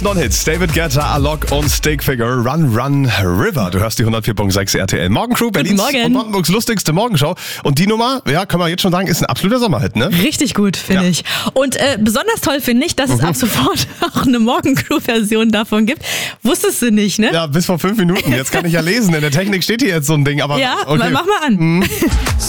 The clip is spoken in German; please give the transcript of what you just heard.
Non-Hits, David Guetta, Alok und Stickfigure, Run Run River. Du hörst die 104.6 RTL Morgencrew, Berlins und Brandenburgs lustigste Morgenshow. Und die Nummer, ja, kann man jetzt schon sagen, ist ein absoluter Sommerhit, ne? Richtig gut, finde ich. Und besonders toll finde ich, dass es ab sofort auch eine Morgencrew-Version davon gibt. Wusstest du nicht, ne? Ja, bis vor 5 Minuten. Jetzt kann ich ja lesen. In der Technik steht hier jetzt so ein Ding. Aber ja, okay. mach mal an.